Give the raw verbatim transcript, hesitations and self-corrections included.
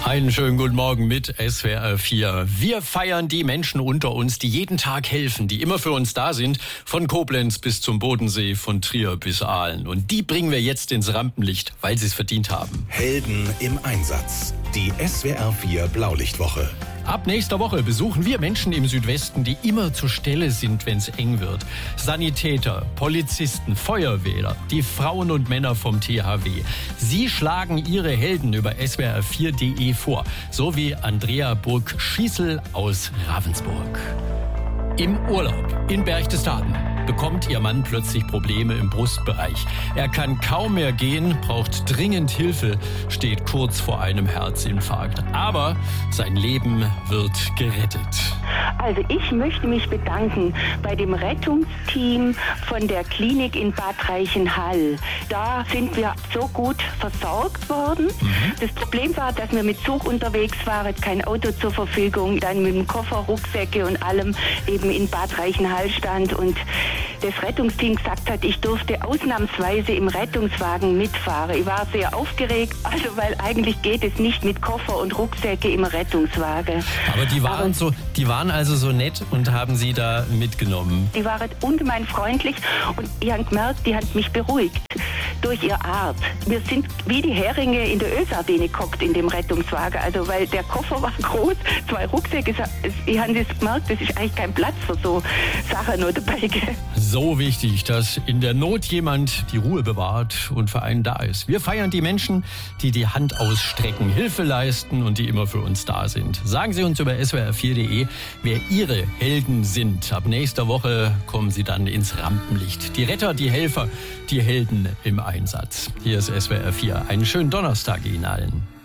Einen schönen guten Morgen mit S W R vier. Wir feiern die Menschen unter uns, die jeden Tag helfen, die immer für uns da sind, von Koblenz bis zum Bodensee, von Trier bis Aalen. Und die bringen wir jetzt ins Rampenlicht, weil sie es verdient haben. Helden im Einsatz. Die S W R vier Blaulichtwoche. Ab nächster Woche besuchen wir Menschen im Südwesten, die immer zur Stelle sind, wenn es eng wird. Sanitäter, Polizisten, Feuerwehr, die Frauen und Männer vom T H W. Sie schlagen ihre Helden über S W R vier punkt de vor. So wie Andrea Burg-Schießel aus Ravensburg. Im Urlaub in Berchtesgaden bekommt ihr Mann plötzlich Probleme im Brustbereich. Er kann kaum mehr gehen, braucht dringend Hilfe, steht kurz vor einem Herzinfarkt. Aber sein Leben wird gerettet. Also ich möchte mich bedanken bei dem Rettungsteam von der Klinik in Bad Reichenhall. Da sind wir so gut versorgt worden. Mhm. Das Problem war, dass wir mit Zug unterwegs waren, kein Auto zur Verfügung, dann mit dem Koffer, Rucksäcke und allem eben in Bad Reichenhall stand und das Rettungsteam gesagt hat, ich durfte ausnahmsweise im Rettungswagen mitfahren. Ich war sehr aufgeregt, also weil eigentlich geht es nicht mit Koffer und Rucksäcke im Rettungswagen. Aber die waren Aber, so, die waren also so nett und haben Sie da mitgenommen? Die waren ungemein freundlich und ich habe gemerkt, die hat mich beruhigt durch ihre Art. Wir sind wie die Heringe in der Ölsardine gehockt in dem Rettungswagen, also weil der Koffer war groß, zwei Rucksäcke, ich habe das gemerkt, das ist eigentlich kein Platz für so Sachen nur dabei. So wichtig, dass in der Not jemand die Ruhe bewahrt und für einen da ist. Wir feiern die Menschen, die die Hand ausstrecken, Hilfe leisten und die immer für uns da sind. Sagen Sie uns über S W R vier punkt de, wer Ihre Helden sind. Ab nächster Woche kommen Sie dann ins Rampenlicht. Die Retter, die Helfer, die Helden im Einsatz. Hier ist S W R vier. Einen schönen Donnerstag Ihnen allen.